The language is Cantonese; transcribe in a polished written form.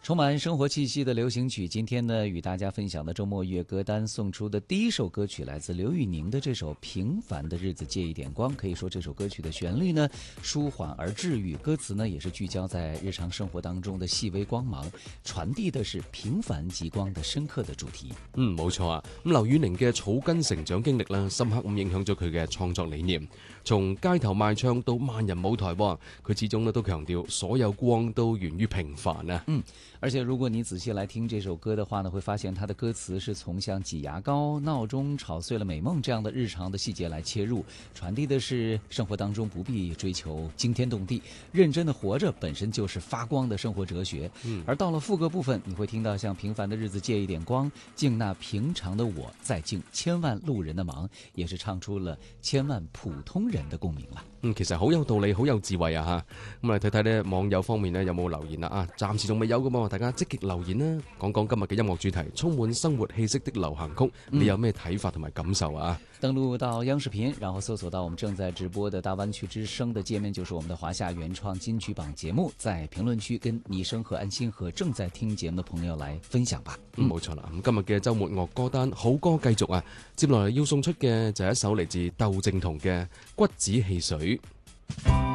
充满生活气息的流行曲，今天呢，与大家分享的周末乐歌单送出的第一首歌曲来自刘宇宁的这首《平凡的日子借一点光》。可以说这首歌曲的旋律呢舒缓而治愈，歌詞呢也是聚焦在日常生活當中的細微光芒，傳遞的是平凡極光的深刻的主題。 冇錯啊。咁劉宇寧嘅草根成長經歷啦，深刻咁影響咗佢嘅創作理念。從街頭賣唱到萬人舞台，佢始終都強調所有光都源於平凡啊。 而且如果你仔細來聽這首歌的話呢，會發現它的歌詞是從像擠牙膏、鬧鐘吵碎了美夢這樣的日常的細節來切入，傳遞的是生活當中不必追求驚天動地，認真的活着本身就是發光的生活哲學。而到了副歌部分，你會聽到像平凡的日子借一點光，敬那平常的我，再敬千萬路人的忙，也是唱出了千萬普通人的共鳴啦。 其實好有道理，好有智慧啊嚇。咁嚟睇睇呢網友方面呢有冇留言啊？暫時仲未有㗎嘛，大家積極留言啦，講講今日嘅音樂主題，充滿生活氣息的流行曲，你有咩睇法同埋感受啊？ 登錄到央視頻，然後搜索到我們正在直播的大灣區之聲的界面，就是我們的華夏原創金曲榜節目，在評論區跟倪生和安心和正在聽節目的朋友來分享吧。 冇錯啦，咁今日嘅週末樂歌單好歌繼續啊！接落嚟要送出嘅就係一首嚟自竇靖童嘅《骨子汽水》。